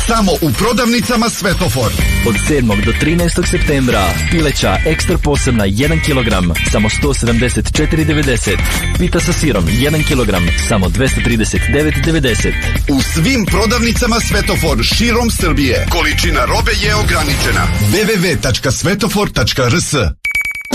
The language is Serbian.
Samo u prodavnicama Svetofor. Od 7. do 13. septembra pileća ekstra posebna 1 kg, samo 174,90. Pita sa sirom 1 kg, samo 239,90. U svim prodavnicama Svetofor širom Srbije. Količina robe je ograničena. www.svetofor.rs